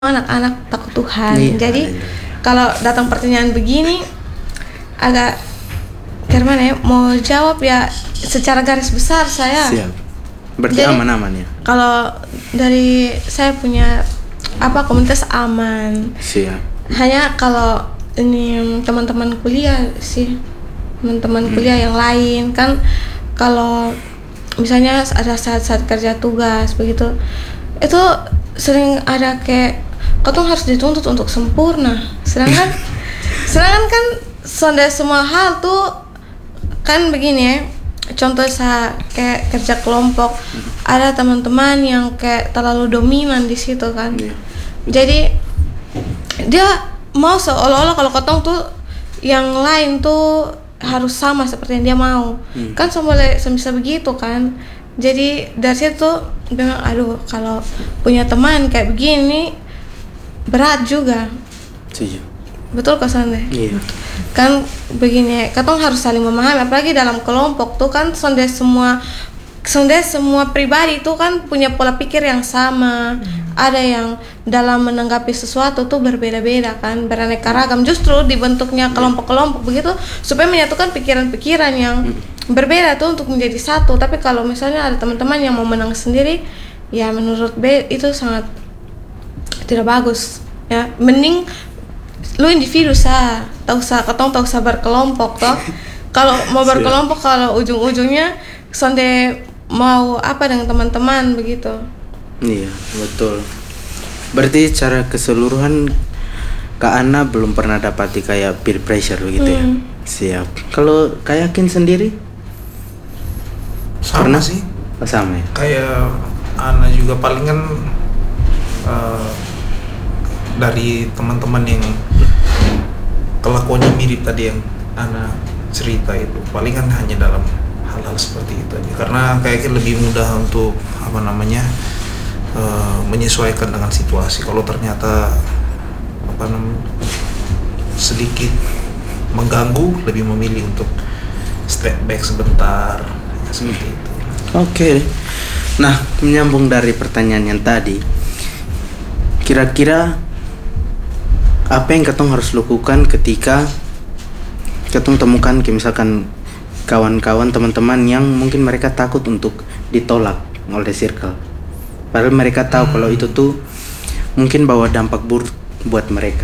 anak-anak takut Tuhan. Iya, Jadi iya. kalau datang pertanyaan begini agak gimana ya, mau jawab ya secara garis besar saya. Siap. Berarti Jadi, aman-aman ya? Kalau dari saya punya komunitas aman. Siap. Hanya kalau ini teman-teman kuliah sih, teman-teman kuliah yang lain kan, kalau misalnya ada saat-saat kerja tugas begitu, itu sering ada kayak katong harus dituntut untuk sempurna, sedangkan kan semua hal tuh kan begini ya. Contoh saya kayak kerja kelompok, ada teman-teman yang kayak terlalu dominan di situ kan. Iya. Jadi dia mau seolah-olah kalau katong tuh yang lain tuh harus sama seperti yang dia mau. Kan bisa begitu kan. Jadi dari situ memang kalau punya teman kayak begini berat juga. Setuju. Betul Sande? Iya. Kan begini, katong harus saling memahami, apalagi dalam kelompok tuh kan semua pribadi itu kan punya pola pikir yang sama. Ada yang dalam menanggapi sesuatu tuh berbeda-beda kan, beraneka ragam. Justru dibentuknya kelompok-kelompok begitu supaya menyatukan pikiran-pikiran yang berbeda tuh untuk menjadi satu. Tapi kalau misalnya ada teman-teman yang mau menang sendiri, ya menurut B itu sangat tidak bagus. Ya, mending lu individu tak usah berkelompok toh. Kalau mau berkelompok, kalau ujung-ujungnya sonde mau dengan teman-teman begitu. Iya, betul. Berarti secara keseluruhan Kak Ana belum pernah dapati kayak peer pressure begitu ya? Siap. Kalau Kak Yakin sendiri? Sama Pernah? sih. Oh, sama ya? Kayak Ana juga paling kan dari teman-teman yang kelakuannya mirip tadi yang Ana cerita itu, paling kan hanya dalam hal-hal seperti itu aja. Karena kayaknya lebih mudah untuk menyesuaikan dengan situasi. Kalau ternyata sedikit mengganggu, lebih memilih untuk step back sebentar, ya, seperti itu. Oke. Nah, menyambung dari pertanyaan yang tadi, kira-kira apa yang ketong harus lakukan ketika ketong temukan misalkan kawan-kawan teman-teman yang mungkin mereka takut untuk ditolak oleh circle, padahal mereka tahu kalau itu tuh mungkin bawa dampak buruk buat mereka.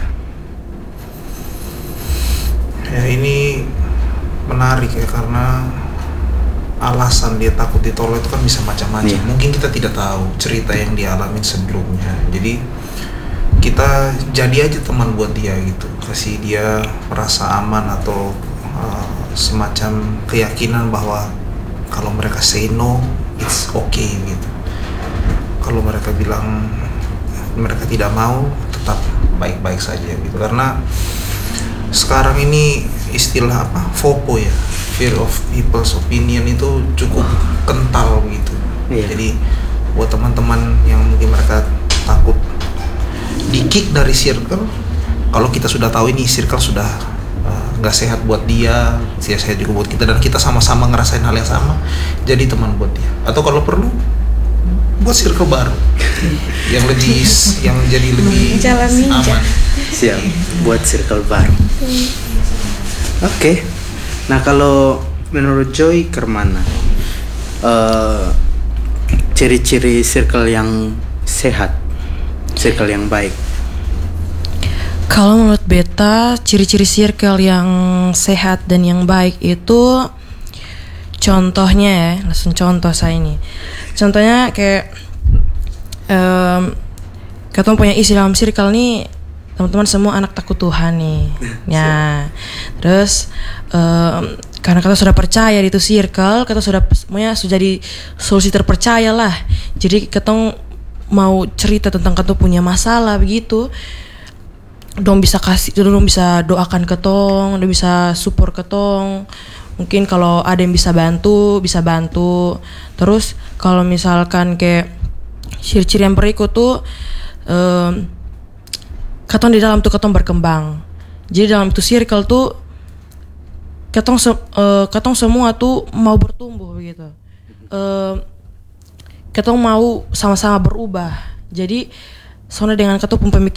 Ya, ini menarik ya, karena alasan dia takut ditolak itu kan bisa macam-macam. Iya. Mungkin kita tidak tahu cerita yang dia alamin sebelumnya. Jadi kita jadi aja teman buat dia gitu, kasih dia merasa aman atau semacam keyakinan bahwa kalau mereka say no, it's okay gitu. Kalau mereka bilang mereka tidak mau, tetap baik-baik saja gitu. Karena sekarang ini istilah FOPO ya, fear of people's opinion, itu cukup kental gitu. Iya. Jadi buat teman-teman yang mungkin mereka takut di-kick dari circle, kalau kita sudah tahu ini circle sudah nggak sehat buat dia, sehat juga buat kita, dan kita sama-sama ngerasain hal yang sama, jadi teman buat dia. Atau kalau perlu buat circle baru yang jadi lebih Jalan ninja. aman. Siap, buat circle baru. Oke. Nah, kalau menurut Joy kemana ciri-ciri circle yang sehat, circle yang baik? Kalau menurut beta, ciri-ciri circle yang sehat dan yang baik itu, contohnya ya, langsung contoh saya ini. Contohnya kayak kita punya isi dalam circle nih, teman-teman semua anak takut Tuhan nih. Ya. Terus karena kita sudah percaya di itu circle, kita sudah jadi solusi terpercaya lah. Jadi kita mau cerita tentang kita punya masalah begitu, dong bisa doakan ketong, dong bisa support ketong. Mungkin kalau ada yang bisa bantu. Terus kalau misalkan kayak ciri-ciri yang berikut tuh, ketong di dalam tuh ketong berkembang. Jadi dalam itu circle tuh ketong semua tuh mau bertumbuh begitu. Ketong mau sama-sama berubah. Jadi soalnya dengan kata pun